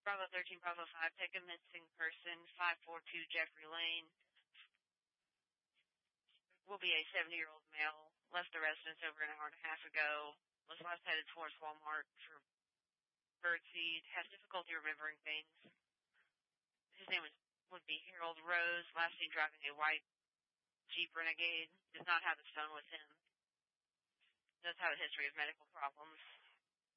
Bravo 13, Bravo 5, take a missing person, 542 Jeffrey Lane. Will be a 70-year-old male, left the residence over an hour and a half ago, was last headed towards Walmart for birdseed, has difficulty remembering things. His name would be Harold Rose, last seen driving a white Jeep Renegade, does not have his phone with him, does have a history of medical problems.